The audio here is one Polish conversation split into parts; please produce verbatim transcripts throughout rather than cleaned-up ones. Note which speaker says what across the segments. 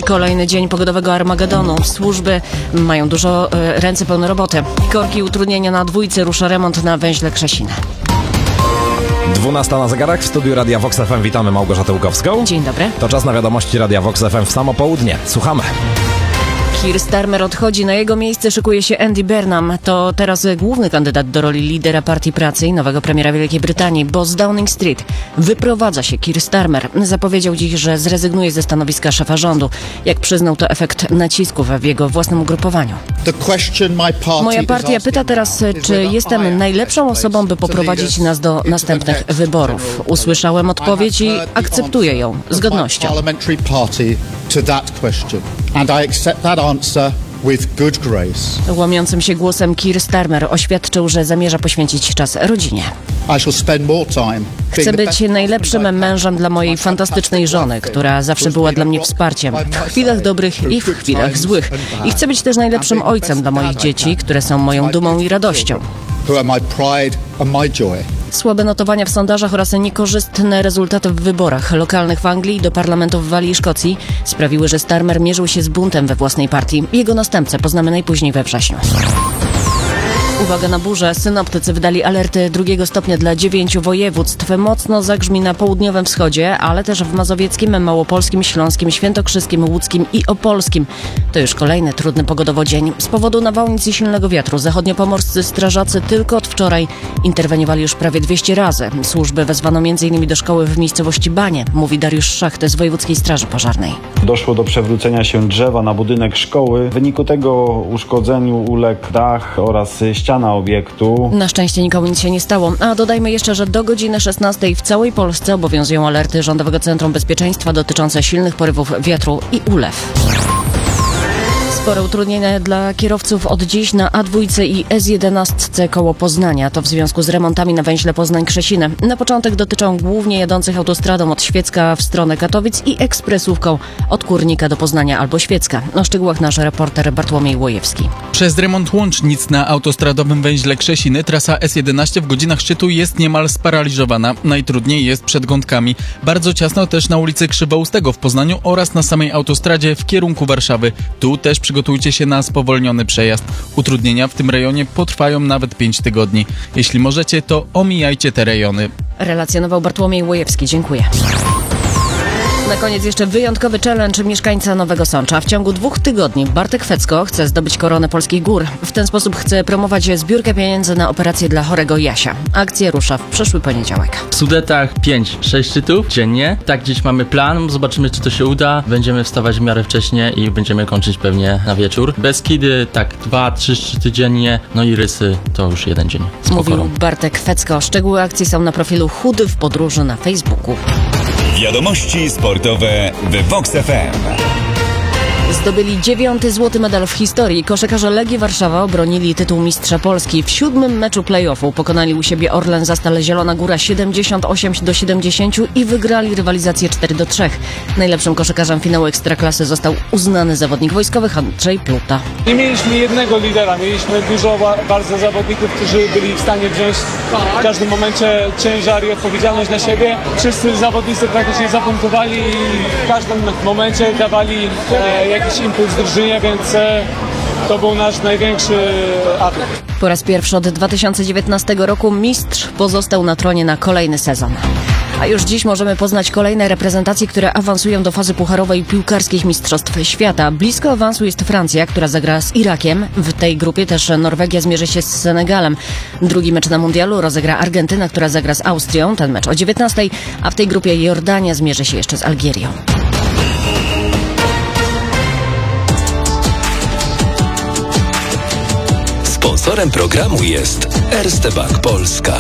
Speaker 1: Kolejny dzień pogodowego Armagedonu. Służby mają dużo e, ręce pełne roboty. Korki utrudnienia na dwójce, rusza remont na węźle Krzesina.
Speaker 2: dwunasta na zegarach, w studiu Radia Vox F M witamy Małgorzatę Łukowską.
Speaker 1: Dzień dobry.
Speaker 2: To czas na wiadomości Radia Vox F M w samo południe. Słuchamy.
Speaker 1: Keir Starmer odchodzi, na jego miejsce szykuje się Andy Burnham. To teraz główny kandydat do roli lidera Partii Pracy i nowego premiera Wielkiej Brytanii, bo z Downing Street wyprowadza się Keir Starmer. Zapowiedział dziś, że zrezygnuje ze stanowiska szefa rządu. Jak przyznał, to efekt nacisków w jego własnym ugrupowaniu. Moja partia pyta teraz, czy jestem najlepszą osobą, by poprowadzić nas do następnych wyborów. Usłyszałem odpowiedź i akceptuję ją z godnością.
Speaker 3: Answer with good grace.
Speaker 1: Łamiącym się głosem Keir Starmer oświadczył, że zamierza poświęcić czas rodzinie.
Speaker 3: I shall spend more time.
Speaker 1: Chcę być najlepszym mężem dla mojej fantastycznej żony, która zawsze była dla mnie wsparciem w chwilach dobrych i w chwilach złych. I chcę być też najlepszym ojcem dla moich dzieci, które są moją dumą i radością.
Speaker 3: Who are my pride and my joy.
Speaker 1: Słabe notowania w sondażach oraz niekorzystne rezultaty w wyborach lokalnych w Anglii i do parlamentów w Walii i Szkocji sprawiły, że Starmer mierzył się z buntem we własnej partii. Jego następcę poznamy najpóźniej we wrześniu. Uwaga na burzę. Synoptycy wydali alerty drugiego stopnia dla dziewięciu województw. Mocno zagrzmi na południowym wschodzie, ale też w mazowieckim, małopolskim, śląskim, świętokrzyskim, łódzkim i opolskim. To już kolejny trudny pogodowo dzień. Z powodu nawałnic i silnego wiatru zachodniopomorscy strażacy tylko od wczoraj interweniowali już prawie dwieście razy. Służby wezwano między innymi do szkoły w miejscowości Banie, mówi Dariusz Szacht z Wojewódzkiej Straży Pożarnej.
Speaker 4: Doszło do przewrócenia się drzewa na budynek szkoły. W wyniku tego uszkodzeniu uległ dach oraz ściana obiektu.
Speaker 1: Na szczęście nikomu nic się nie stało. A dodajmy jeszcze, że do godziny szesnastej w całej Polsce obowiązują alerty Rządowego Centrum Bezpieczeństwa dotyczące silnych porywów wiatru i ulew. Spore utrudnienia dla kierowców od dziś na A dwa i S jedenaście koło Poznania. To w związku z remontami na węźle Poznań-Krzesiny. Na początek dotyczą głównie jadących autostradą od Świecka w stronę Katowic i ekspresówką od Kórnika do Poznania albo Świecka. O szczegółach nasz reporter Bartłomiej Łojewski.
Speaker 5: Przez remont łącznic na autostradowym węźle Krzesiny trasa S jedenaście w godzinach szczytu jest niemal sparaliżowana. Najtrudniej jest przed Gądkami. Bardzo ciasno też na ulicy Krzywoustego w Poznaniu oraz na samej autostradzie w kierunku Warszawy. Tu też przygotujcie się na spowolniony przejazd. Utrudnienia w tym rejonie potrwają nawet pięć tygodni. Jeśli możecie, to omijajcie te rejony.
Speaker 1: Relacjonował Bartłomiej Łojewski. Dziękuję. Na koniec jeszcze wyjątkowy challenge mieszkańca Nowego Sącza. W ciągu dwóch tygodni Bartek Fecko chce zdobyć koronę polskich gór. W ten sposób chce promować zbiórkę pieniędzy na operację dla chorego Jasia. Akcja rusza w przyszły poniedziałek.
Speaker 6: W Sudetach pięć sześć szczytów dziennie. Tak gdzieś mamy plan. Zobaczymy, czy to się uda. Będziemy wstawać w miarę wcześnie i będziemy kończyć pewnie na wieczór. Beskidy tak dwa trzy szczyty dziennie. No i Rysy to już jeden dzień. Z
Speaker 1: Mówił
Speaker 6: pokorą.
Speaker 1: Bartek Fecko. Szczegóły akcji są na profilu Chudy w podróży na Facebooku.
Speaker 7: Wiadomości sportowe w Vox F M.
Speaker 1: Zdobyli dziewiąty złoty medal w historii. Koszykarze Legii Warszawa obronili tytuł mistrza Polski. W siódmym meczu play-offu pokonali u siebie Orlen Zastal Zielona Góra siedemdziesiąt osiem do siedemdziesięciu i wygrali rywalizację cztery do trzech. Najlepszym koszykarzem finału Ekstraklasy został uznany zawodnik wojskowy Andrzej Pluta.
Speaker 8: Nie mieliśmy jednego lidera, mieliśmy dużo bardzo zawodników, którzy byli w stanie wziąć w każdym momencie ciężar i odpowiedzialność na siebie. Wszyscy zawodnicy praktycznie zapunktowali i w każdym momencie dawali e, jakiś impuls drużynie, więc e, to był nasz największy atut.
Speaker 1: Po raz pierwszy od dwa tysiące dziewiętnastego roku mistrz pozostał na tronie na kolejny sezon. A już dziś możemy poznać kolejne reprezentacje, które awansują do fazy pucharowej piłkarskich mistrzostw świata. Blisko awansu jest Francja, która zagra z Irakiem. W tej grupie też Norwegia zmierzy się z Senegalem. Drugi mecz na mundialu rozegra Argentyna, która zagra z Austrią. Ten mecz o dziewiętnastej, a w tej grupie Jordania zmierzy się jeszcze z Algierią.
Speaker 7: Sponsorem programu jest Erste Bank Polska.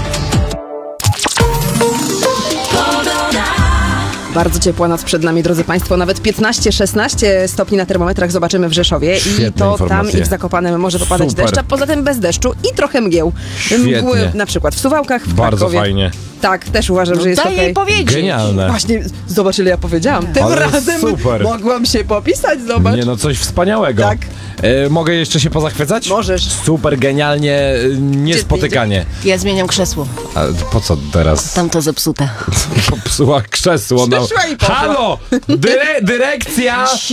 Speaker 9: Bardzo ciepła noc przed nami, drodzy Państwo. Nawet piętnaście szesnaście stopni na termometrach zobaczymy w Rzeszowie.
Speaker 2: Świetne
Speaker 9: I to
Speaker 2: informacje.
Speaker 9: tam i w Zakopanem może popadać
Speaker 2: Super.
Speaker 9: deszcz, a poza tym bez deszczu i trochę mgieł.
Speaker 2: Świetnie.
Speaker 9: Mgły na przykład w Suwałkach, w
Speaker 2: Bardzo
Speaker 9: Krakowie.
Speaker 2: fajnie.
Speaker 9: Tak, też uważam,
Speaker 1: No
Speaker 9: że jest
Speaker 1: daj
Speaker 9: okej.
Speaker 1: jej powiedzieć.
Speaker 2: Genialne.
Speaker 9: Właśnie, zobacz ile ja powiedziałam. Tym
Speaker 2: Ale
Speaker 9: razem
Speaker 2: super.
Speaker 9: mogłam się popisać, zobacz.
Speaker 2: Nie no, coś wspaniałego.
Speaker 9: Tak.
Speaker 2: E, mogę jeszcze się pozachwycać?
Speaker 9: Możesz.
Speaker 2: Super, genialnie, e, niespotykanie.
Speaker 1: Ja zmieniam krzesło.
Speaker 2: A po co teraz?
Speaker 1: Tamto zepsute.
Speaker 2: Popsuła krzesło. No.
Speaker 9: Przyszła i poszła.
Speaker 2: Halo! Dyre- dyrekcja!